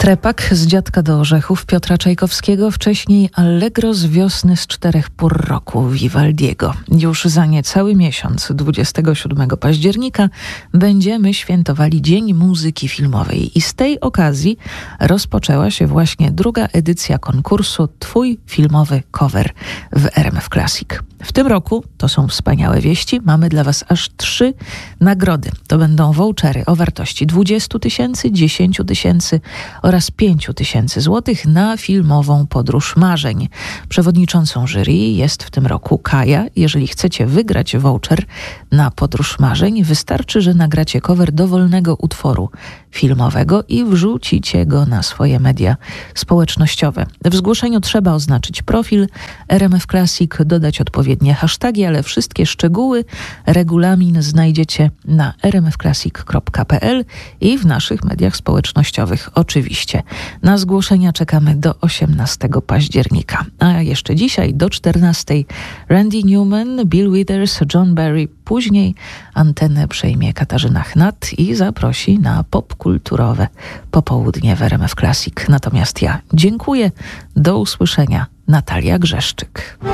Trepak z Dziadka do Orzechów Piotra Czajkowskiego, wcześniej Allegro z Wiosny z 4 pór roku Vivaldiego. Już za niecały miesiąc, 27 października, będziemy świętowali Dzień Muzyki Filmowej i z tej okazji rozpoczęła się właśnie druga edycja konkursu Twój filmowy cover w RMF Classic. W tym roku, to są wspaniałe wieści, mamy dla Was aż 3 nagrody. To będą vouchery o wartości 20 000, 10 000 oraz 5 000 złotych na filmową Podróż Marzeń. Przewodniczącą jury jest w tym roku Kaja. Jeżeli chcecie wygrać voucher na Podróż Marzeń, wystarczy, że nagracie cover dowolnego utworu filmowego i wrzucicie go na swoje media społecznościowe. W zgłoszeniu trzeba oznaczyć profil RMF Classic, dodać odpowiednie hasztagi, ale wszystkie szczegóły, regulamin znajdziecie na rmfclassic.pl i w naszych mediach społecznościowych oczywiście. Na zgłoszenia czekamy do 18 października. A jeszcze dzisiaj do 14 Randy Newman, Bill Withers, John Barry. Później antenę przejmie Katarzyna Chnat i zaprosi na popkulturowe popołudnie w RMF Classic. Natomiast ja dziękuję. Do usłyszenia. Natalia Grzeszczyk.